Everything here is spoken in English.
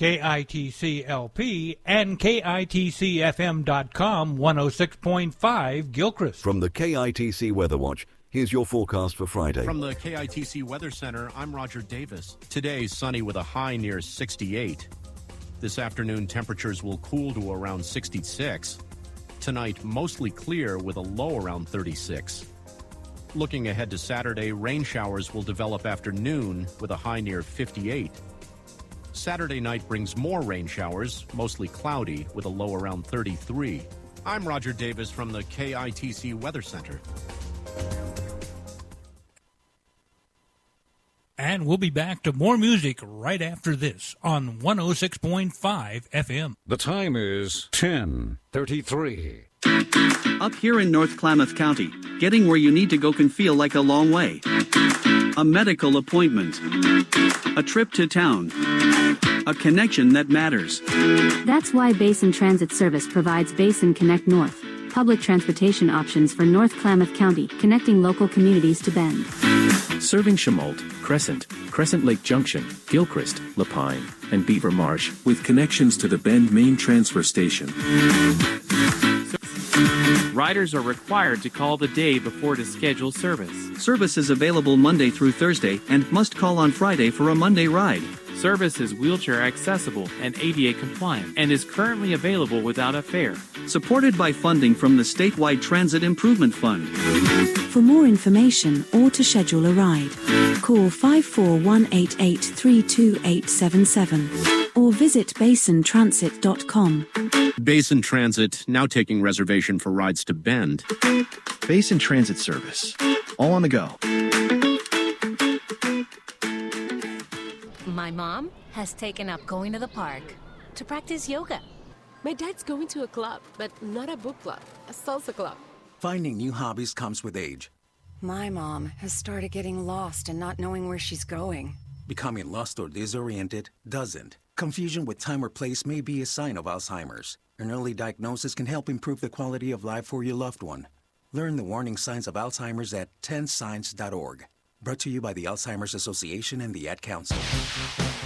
KITC-LP and KITCFM.com 106.5 Gilchrist. From the KITC Weather Watch, here's your forecast for Friday. From the KITC Weather Center, I'm Roger Davis. Today, sunny with a high near 68. This afternoon, temperatures will cool to around 66. Tonight, mostly clear with a low around 36. Looking ahead to Saturday, rain showers will develop after noon with a high near 58. Saturday night brings more rain showers, mostly cloudy with a low around 33. I'm Roger Davis from the KITC Weather Center. And we'll be back to more music right after this on 106.5 FM. The time is 10:33. Up here in North Klamath County, getting where you need to go can feel like a long way. A medical appointment, a trip to town, a connection that matters. That's why Basin Transit Service provides Basin Connect North, public transportation options for North Klamath County, connecting local communities to Bend. Serving Chemolt, Crescent, Crescent Lake Junction, Gilchrist, Lapine, and Beaver Marsh, with connections to the Bend main transfer station. Riders are required to call the day before to schedule service. Service is available Monday through Thursday and must call on Friday for a Monday ride. Service is wheelchair accessible and ADA compliant and is currently available without a fare. Supported by funding from the Statewide Transit Improvement Fund. For more information or to schedule a ride, call 54188328877 or visit basintransit.com. Basin Transit now taking reservation for rides to Bend. Basin Transit Service. All on the go. My mom has taken up going to the park to practice yoga. My dad's going to a club, but not a book club, a salsa club. Finding new hobbies comes with age. My mom has started getting lost and not knowing where she's going. Becoming lost or disoriented doesn't. Confusion with time or place may be a sign of Alzheimer's. An early diagnosis can help improve the quality of life for your loved one. Learn the warning signs of Alzheimer's at 10signs.org. Brought to you by the Alzheimer's Association and the Ad Council.